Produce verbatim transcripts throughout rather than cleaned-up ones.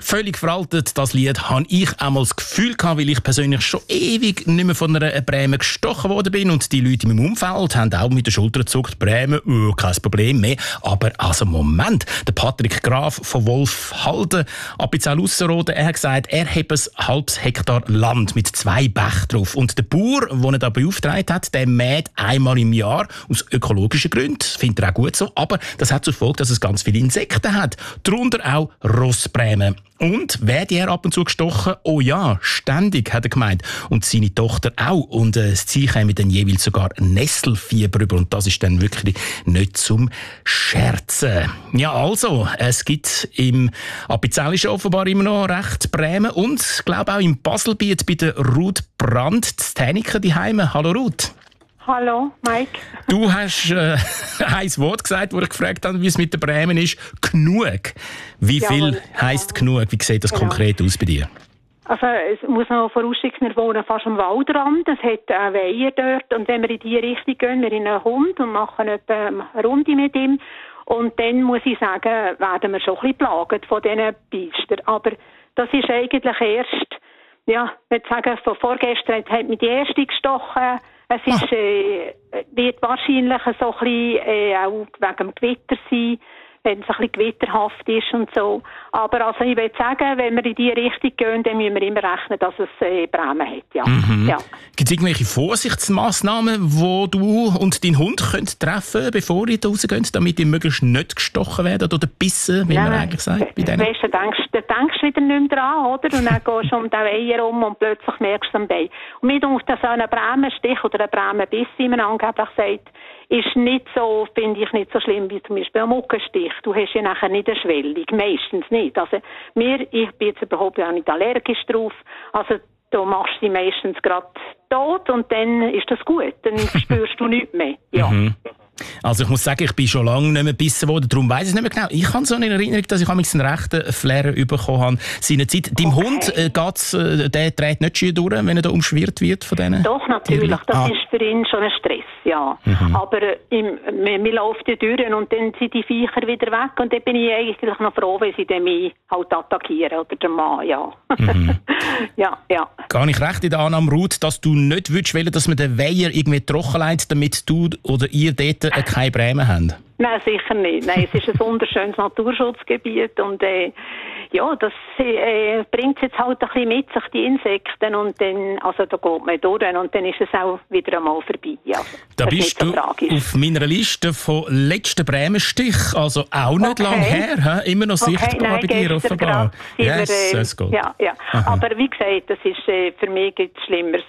völlig veraltet, das Lied, habe ich auch mal das Gefühl gehabt, weil ich persönlich schon ewig nicht mehr von einer Bremen gestochen worden bin und die Leute in meinem Umfeld haben auch mit der Schulter gezuckt, Bremen, oh, kein Problem mehr. Aber also Moment, der Patrick Graf von Wolfhalden, Appenzell-Ausserrhoden, er hat gesagt, er hat ein halbes Hektar Land mit zwei Bächen drauf und der Bauer, den er da beauftragt hat, der mäht einmal im Jahr aus ökologischen Gründen, findet er auch gut so, aber das hat zur Folge, dass es ganz viele Insekten hat, darunter auch Rossbremen. Und werde er ab und zu gestochen? Oh ja, ständig, hat er gemeint. Und seine Tochter auch. Und äh, sie käme dann jeweils sogar Nesselfieber über. Und das ist dann wirklich nicht zum Scherzen. Ja, also, es gibt im Appenzellischen offenbar immer noch recht Bremen. Und ich glaube auch im Baselbiet bei der Ruth Brandt, die Täniken die Heime. Hallo Ruth. Hallo, Mike. Du hast äh, ein Wort gesagt, wo ich gefragt habe, wie es mit der Bremen ist. Genug. Wie viel Jawohl. heisst genug? Wie sieht das Genau. konkret aus bei dir? Also, es muss noch vorausschicken, wir wohnen fast am Waldrand. Es hat einen Weiher dort. Und wenn wir in die Richtung gehen, wir in einen Hund und machen etwa eine Runde mit ihm. Und dann muss ich sagen, werden wir schon ein bisschen plagt von diesen Biestern. Aber das ist eigentlich erst, ja, ich würde sagen, von vorgestern hat mich die erste gestochen. Es ist, äh, wird wahrscheinlich so ein bisschen, äh, auch wegen dem Gewitter sein, wenn es ein bisschen gewitterhaft ist und so. Aber also ich würde sagen, wenn wir in diese Richtung gehen, dann müssen wir immer rechnen, dass es äh, Bremen hat. Ja. Mhm. Ja. Gibt es irgendwelche Vorsichtsmaßnahmen, die du und dein Hund könnt treffen könnt, bevor ihr rausgeht, damit ihr möglichst nicht gestochen werdet oder bissen, wie man eigentlich sagt? Bei denen? Weißt du, dann denkst du denkst wieder nicht mehr dran, oder? Und dann gehst du um den Weiher rum und plötzlich merkst du am Bein. Und mir denkt, dass so ein Bremenstich oder ein Bremenbiss, wie man angeblich sagt, ist nicht so, finde ich, nicht so schlimm wie zum Beispiel ein Mückenstich. Du hast ja nachher nicht eine Schwellung, meistens nicht. Also mir, ich bin jetzt überhaupt auch nicht allergisch drauf. Also du machst sie meistens gerade tot und dann ist das gut. Dann spürst du nichts mehr. Ja. Mhm. Also ich muss sagen, ich bin schon lange nicht mehr gebissen worden, darum weiss ich es nicht mehr genau. Ich habe so eine Erinnerung, dass ich einen rechten Flair bekommen habe seinerzeit. Deinem Okay. Hund, äh, geht's, äh, der dreht nicht schön durch, wenn er da umschwirrt wird von denen? Doch, natürlich. Das Ah. ist für ihn schon ein Stress, ja. Mhm. Aber äh, im, wir, wir laufen ja durch und dann sind die Viecher wieder weg und dann bin ich eigentlich noch froh, wenn sie dann mich halt attackieren oder der Mann, ja. Mhm. ja, ja. Gar nicht recht in der Annahme, Ruth, dass du nicht willst, wollen, dass man den Weiher irgendwie trocken leitet, damit du oder ihr dort äh, keine Bremen habt? Nein, sicher nicht. Nein, es ist ein wunderschönes Naturschutzgebiet und äh, ja, das äh, bringt jetzt halt ein bisschen mit sich, die Insekten, und dann, also da geht man durch und dann ist es auch wieder einmal vorbei. Ja, Da das ist bist nicht so du tragisch. auf meiner Liste von letzten Bremenstich, also auch nicht Okay. lang her, he? Immer noch Okay, sichtbar nein, bei dir gestern offenbar. gerade sind wir, Yes, äh, es geht. Ja, ja. Aber wie gesagt, das ist, äh, für mich gibt's Schlimmeres.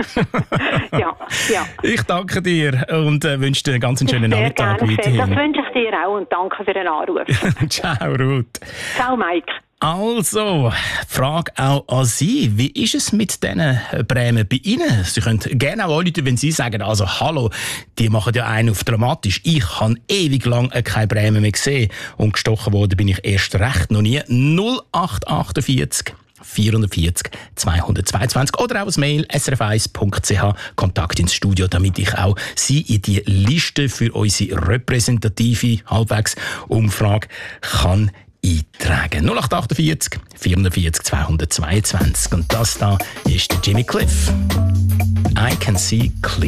ja, ja. Ich danke dir und äh, wünsche dir einen ganz schönen Sehr Nachmittag gerne. Das weiterhin. wünsche ich dir auch und danke für den Anruf. Ciao, Ruth. Ciao, Mike. Also, Frage auch an Sie. Wie ist es mit diesen Bremen bei Ihnen? Sie können gerne auch anrufen, wenn Sie sagen, also hallo, die machen ja einen auf dramatisch. Ich habe ewig lang keine Bremen mehr gesehen und gestochen worden bin ich erst recht noch nie. null acht achtundvierzig vierundvierzig zweihundertzweiundzwanzig oder auch als Mail s r f eins punkt c h Kontakt ins Studio, damit ich auch Sie in die Liste für unsere repräsentative halbwegs Umfrage kann eintragen. null acht achtundvierzig vierundvierzig zweihundertzweiundzwanzig. Und das da ist der Jimmy Cliff. I can see clear.